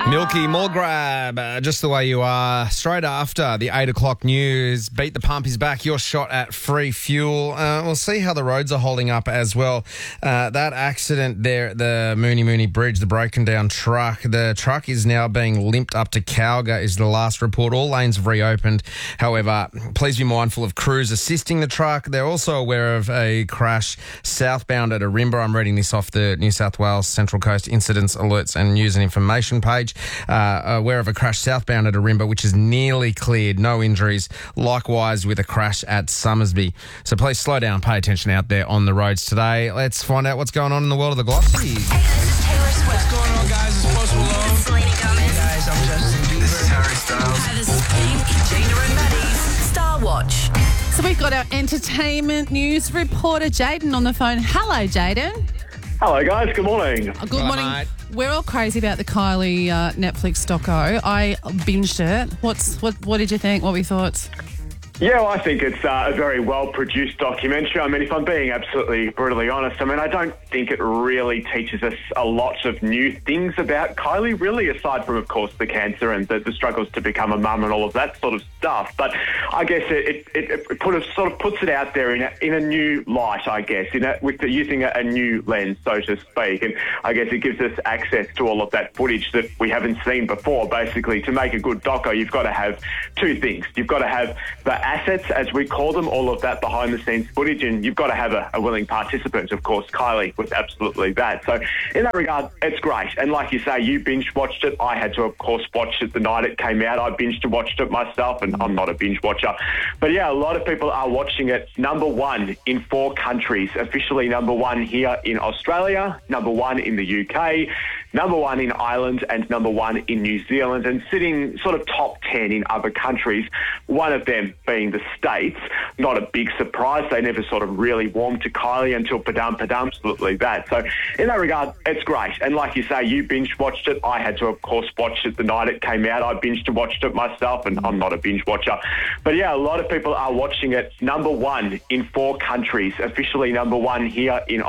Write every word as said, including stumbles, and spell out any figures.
Milky, more grab, uh, just the way you are. Straight after the eight o'clock news, Beat the Pump is back. Your shot at free fuel. Uh, we'll see how the roads are holding up as well. Uh, that accident there at the Mooney Mooney Bridge, the broken down truck, the truck is now being limped up to Calga is the last report. All lanes have reopened. However, please be mindful of crews assisting the truck. They're also aware of a crash southbound at Arimba. I'm reading this off the New South Wales Central Coast Incidents, Alerts and News and Information page. Uh, aware of a crash southbound at Arimba, which is nearly cleared. No injuries. Likewise with a crash at Summersby. So please slow down, pay attention out there on the roads today. Let's find out what's going on in the world of the Glossy. Hey, this is Taylor Swift. What's going on, guys? It's Post Malone. It's Selena Gomez. Hey, guys, I'm Justin Bieber. This is Harry Styles. Hi, this is Pink, Gina and Maddie's Star Watch. So we've got our entertainment news reporter, Jaden, on the phone. Hello, Jaden. Hello, guys. Good morning. Good Hello, morning. mate. We're all crazy about the Kylie uh, Netflix doco. I binged it. What's what? What did you think? What were your thoughts? Yeah, well, I think it's uh, a very well-produced documentary. I mean, if I'm being absolutely brutally honest, I mean, I don't think it really teaches us a lot of new things about Kylie, really, aside from, of course, the cancer and the, the struggles to become a mum and all of that sort of stuff. But I guess it, it, it put a, sort of puts it out there in a, in a new light, I guess, in a, with the, using a, a new lens, so to speak. And I guess it gives us access to all of that footage that we haven't seen before. Basically, to make a good doco, you've got to have two things. You've got to have the assets, as we call them, all of that behind-the-scenes footage, and you've got to have a, a willing participant. Of course, Kylie was absolutely that. So in that regard, it's great. And like you say, you binge-watched it. I had to, of course, watch it the night it came out. I binged-watched it myself, and I'm not a binge-watcher. But yeah, a lot of people are watching it. Number one in four countries. Officially number one here in Australia, number one in the U K, number one in Ireland, and number one in New Zealand, and sitting sort of top ten in other countries, one of them being the States. Not a big surprise. They never sort of really warmed to Kylie until Padum Padum, absolutely that. So in that regard, it's great. And like you say, you binge-watched it. I had to, of course, watch it the night it came out. I binged-watched it myself, and I'm not a binge-watcher. But yeah, a lot of people are watching it. Number one in four countries. Officially number one here in